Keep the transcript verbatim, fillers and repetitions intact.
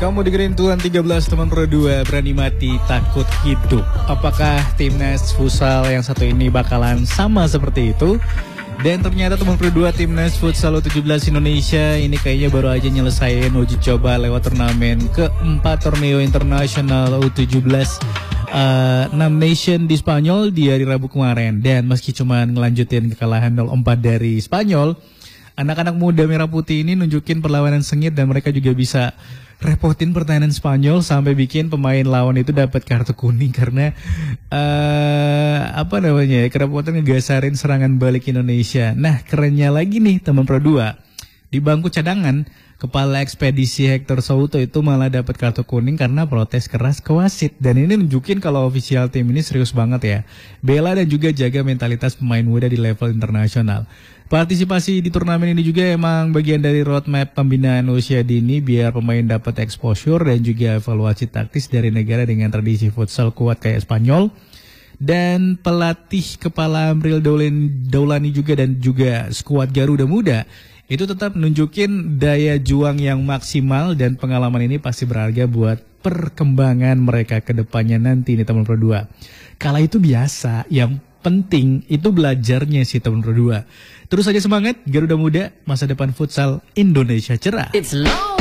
Kamu dengerin Tuan tiga belas teman Pro dua, berani mati takut hidup. Apakah timnas futsal yang satu ini bakalan sama seperti itu? Dan ternyata teman Pro dua timnas futsal U tujuh belas Indonesia ini kayaknya baru aja nyelesain uji coba lewat turnamen keempat Torneo Internasional U tujuh belas uh, enam Nation di Spanyol di hari Rabu kemarin. Dan meski cuma ngelanjutin kekalahan nol empat dari Spanyol, anak-anak muda merah putih ini nunjukin perlawanan sengit dan mereka juga bisa repotin pertahanan Spanyol sampai bikin pemain lawan itu dapat kartu kuning karena uh, apa namanya ya, kerepotan ngegasarin serangan balik Indonesia. Nah, kerennya lagi nih teman Pro dua, di bangku cadangan kepala ekspedisi Hector Souto itu malah dapat kartu kuning karena protes keras ke wasit. Dan ini nunjukin kalau official tim ini serius banget ya, bela dan juga jaga mentalitas pemain muda di level internasional. Partisipasi di turnamen ini juga emang bagian dari roadmap pembinaan usia dini biar pemain dapat exposure dan juga evaluasi taktis dari negara dengan tradisi futsal kuat kayak Spanyol. Dan pelatih kepala Amril Daulani juga dan juga skuad Garuda Muda itu tetap nunjukin daya juang yang maksimal dan pengalaman ini pasti berharga buat perkembangan mereka ke depannya nanti nih teman Pro dua. Kala itu biasa, yang penting itu belajarnya sih teman Pro dua. Terus aja semangat Garuda Muda, masa depan futsal Indonesia cerah. It's long.